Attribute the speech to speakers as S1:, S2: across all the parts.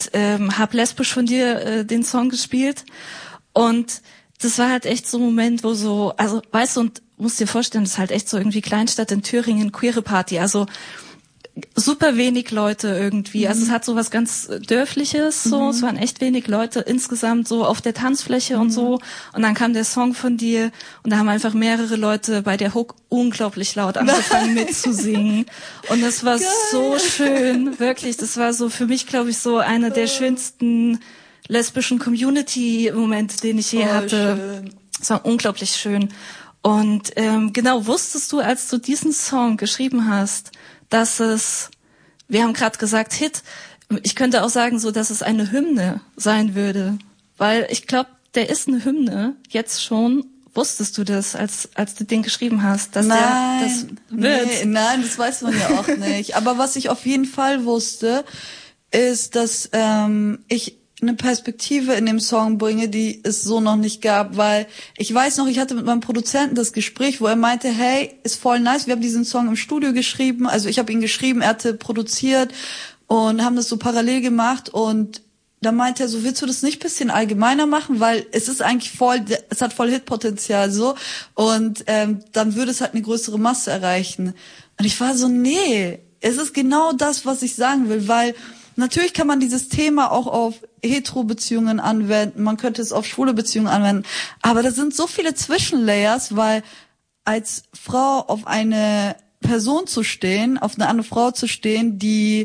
S1: und hab lesbisch von dir den Song gespielt. Und das war halt echt so ein Moment, wo so, also weißt du, und musst dir vorstellen, das ist halt echt so irgendwie Kleinstadt in Thüringen, queere Party, also super wenig Leute irgendwie. Also es hat so was ganz Dörfliches, so. Es waren echt wenig Leute insgesamt so auf der Tanzfläche und so. Und dann kam der Song von dir und da haben einfach mehrere Leute bei der Hook unglaublich laut angefangen mitzusingen. Und das war so schön, wirklich. Das war so für mich, glaube ich, so einer der schönsten lesbischen Community-Momente, den ich je hatte.
S2: Schön.
S1: Es war unglaublich schön. Und genau, wusstest du, als du diesen Song geschrieben hast, dass es, wir haben gerade gesagt Hit, ich könnte auch sagen so, dass es eine Hymne sein würde, weil ich glaube, der ist eine Hymne, jetzt schon. Wusstest du das, als du den geschrieben hast, dass der das wird?
S2: Nein, das weiß man ja auch nicht. Aber was ich auf jeden Fall wusste, ist, dass ich eine Perspektive in dem Song bringe, die es so noch nicht gab, weil ich weiß noch, ich hatte mit meinem Produzenten das Gespräch, wo er meinte, hey, ist voll nice, wir haben diesen Song im Studio geschrieben, also ich habe ihn geschrieben, er hatte produziert und haben das so parallel gemacht und da meinte er so, willst du das nicht ein bisschen allgemeiner machen, weil es ist eigentlich es hat voll Hitpotenzial so und dann würde es halt eine größere Masse erreichen. Und ich war so, nee, es ist genau das, was ich sagen will, weil natürlich kann man dieses Thema auch auf Hetero-Beziehungen anwenden, man könnte es auf schwule Beziehungen anwenden, aber da sind so viele Zwischenlayers, weil als Frau auf eine Person zu stehen, auf eine andere Frau zu stehen, die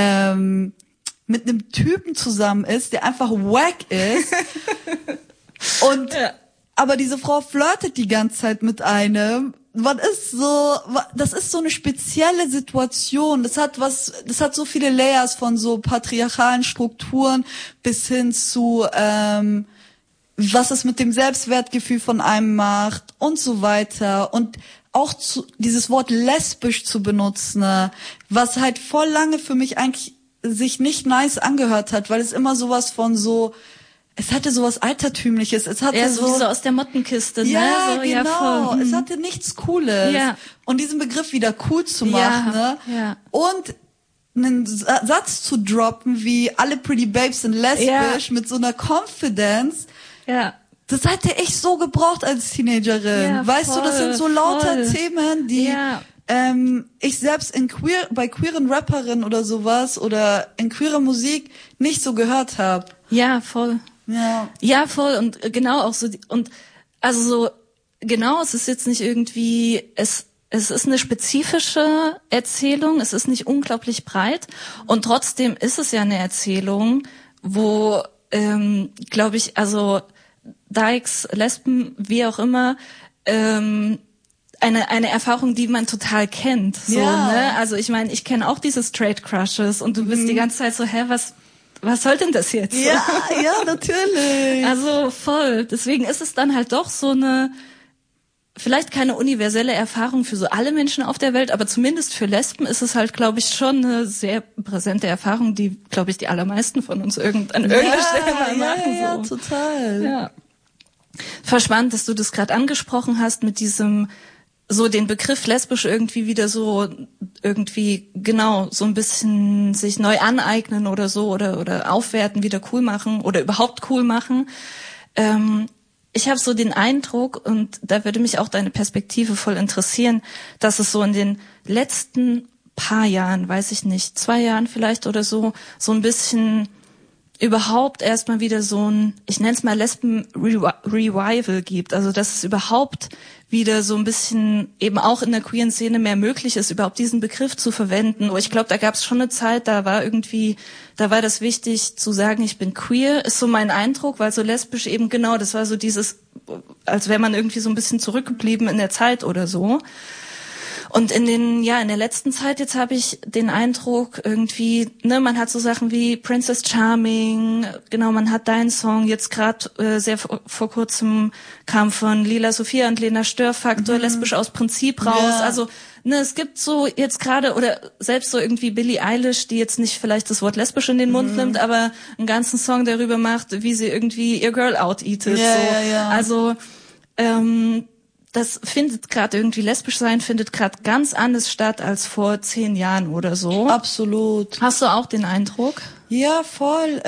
S2: mit einem Typen zusammen ist, der einfach wack ist und aber diese Frau flirtet die ganze Zeit mit einem. Das ist so eine spezielle Situation. Das hat so viele Layers von so patriarchalen Strukturen bis hin zu, was es mit dem Selbstwertgefühl von einem macht und so weiter. Und auch dieses Wort lesbisch zu benutzen, ne, was halt voll lange für mich eigentlich sich nicht nice angehört hat, weil es immer sowas von so, es hatte sowas Altertümliches, es hatte
S1: so aus der Mottenkiste, ne?
S2: Ja,
S1: so,
S2: genau.
S1: Ja, voll.
S2: Es hatte nichts Cooles.
S1: Ja.
S2: Und diesen Begriff wieder cool zu machen, ne?
S1: Ja.
S2: Und einen Satz zu droppen wie alle Pretty Babes sind lesbisch mit so einer Confidence.
S1: Ja.
S2: Das hätte ich so gebraucht als Teenagerin.
S1: Ja,
S2: weißt du, das sind so lauter
S1: voll.
S2: Themen, die ich selbst bei queeren Rapperinnen oder sowas oder in queerer Musik nicht so gehört habe.
S1: Ja, voll. Ja, voll. Und genau auch so, und also so, genau, es ist jetzt nicht irgendwie, es ist eine spezifische Erzählung, es ist nicht unglaublich breit und trotzdem ist es ja eine Erzählung, wo, glaube ich, also Dykes, Lesben, wie auch immer, eine Erfahrung, die man total kennt. So, ne? Also ich meine, ich kenne auch diese Straight Crushes und du bist die ganze Zeit so, was soll denn das jetzt?
S2: Ja, natürlich.
S1: Also voll. Deswegen ist es dann halt doch so eine, vielleicht keine universelle Erfahrung für so alle Menschen auf der Welt, aber zumindest für Lesben ist es halt, glaube ich, schon eine sehr präsente Erfahrung, die, glaube ich, die allermeisten von uns an irgendeiner Stelle mal machen.
S2: Ja, total.
S1: Ja. Voll spannend, dass du das gerade angesprochen hast mit diesem, so den Begriff lesbisch irgendwie wieder so irgendwie genau so ein bisschen sich neu aneignen oder so oder aufwerten, wieder cool machen oder überhaupt cool machen. Ich habe so den Eindruck, und da würde mich auch deine Perspektive voll interessieren, dass es so in den letzten paar Jahren, weiß ich nicht, 2 Jahren vielleicht oder so ein bisschen überhaupt erstmal wieder so ein, ich nenne es mal Lesben-Revival gibt. Also dass es überhaupt wieder so ein bisschen eben auch in der queeren Szene mehr möglich ist, überhaupt diesen Begriff zu verwenden. Ich glaube, da gab es schon eine Zeit, da war das wichtig zu sagen, ich bin queer, ist so mein Eindruck, weil so lesbisch eben genau, das war so dieses, als wäre man irgendwie so ein bisschen zurückgeblieben in der Zeit oder so. Und in der letzten Zeit jetzt habe ich den Eindruck irgendwie, ne, man hat so Sachen wie Princess Charming, genau, man hat deinen Song jetzt gerade sehr vor kurzem kam von Lila Sophia und Lena Störfaktor, lesbisch aus Prinzip raus. Ja. Also, ne, es gibt so jetzt gerade oder selbst so irgendwie Billie Eilish, die jetzt nicht vielleicht das Wort lesbisch in den Mund nimmt, aber einen ganzen Song darüber macht, wie sie irgendwie ihr Girl out-eatet.
S2: Ja.
S1: Also, das findet gerade irgendwie, lesbisch sein findet gerade ganz anders statt als vor 10 Jahren oder so.
S2: Absolut.
S1: Hast du auch den Eindruck?
S2: Ja, voll.